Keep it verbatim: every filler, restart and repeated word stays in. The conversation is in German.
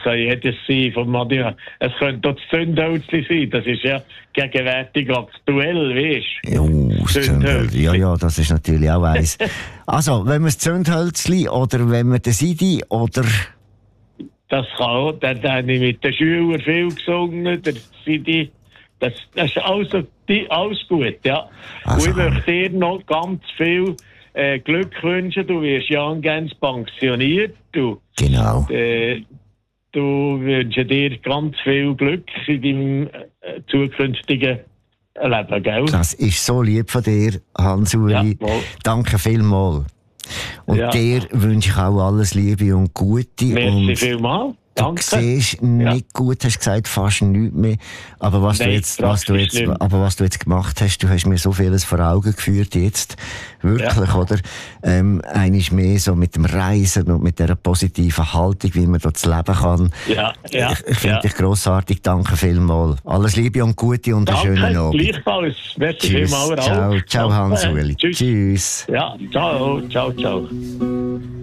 kann jedes sein. Von Madian. Es könnte auch das Zündhölzli sein. Das ist ja gegenwärtig aktuell, weißt du? Ja, das Zündhölzli. Ja, ja, das ist natürlich auch eins. Also, wenn wir das Zündhölzli oder wenn wir den Sidi oder... Das kann auch. Dann habe ich mit den Schülern viel gesungen. Der Sidi. Das, das ist also die, alles gut, ja. Also. Und ich möchte dir noch ganz viel äh, Glück wünschen. Du wirst ja ganz pensioniert. Du, Genau. äh, du wünsche dir ganz viel Glück in deinem äh, zukünftigen Leben, gell? Das ist so lieb von dir, Hans-Uli. Ja, wohl. Danke vielmals. Und Ja. dir wünsche ich auch alles Liebe und Gute. Merci und vielmals. du Danke. siehst nicht gut, hast gesagt, fast nichts mehr. Aber was, Nein, du jetzt, was, du praktisch jetzt, nicht. aber was du jetzt gemacht hast, du hast mir so vieles vor Augen geführt jetzt. Wirklich, Ja. oder? Ähm, eines mehr so mit dem Reisen und mit dieser positiven Haltung, wie man dort leben kann. Ja, ja, ich ich finde ja. dich grossartig. Danke vielmals. Alles Liebe und Gute und einen Danke, schönen Abend. gleichfalls. Merci Tschüss. vielmals auch. Ciao, ciao Danke. Hans-Uli. Tschüss. Tschüss. Ja, ciao, ciao, ciao.